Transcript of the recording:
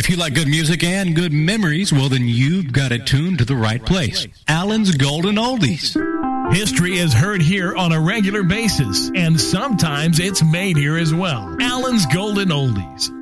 If you like good music and good memories, well, then you've got it tuned to the right place. Allen's Golden Oldies. History is heard here on a regular basis, and sometimes it's made here as well. Allen's Golden Oldies.